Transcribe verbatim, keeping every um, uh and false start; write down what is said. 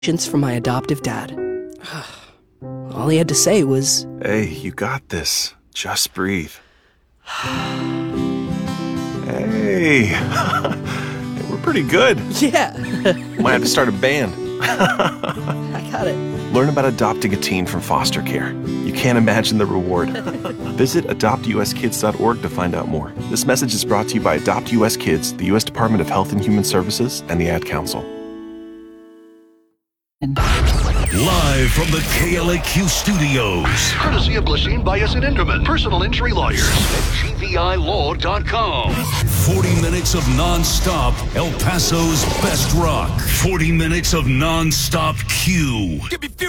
from my adoptive dad. All he had to say was, "Hey, you got this. Just breathe." Hey, we're pretty good. yeah, Might have to start a band. I got it. Learn about adopting a teen from foster care. You can't imagine the reward. Visit adopt u s kids dot org to find out more. This message is brought to you by Adopt U S Kids, the U S Department of Health and Human Services, and the Ad Council. Live from the K L A Q studios. Courtesy of Glacine, Bias, and Inderman, personal injury lawyers at G V I law dot com. forty minutes of non-stop El Paso's best rock. forty minutes of non-stop Q.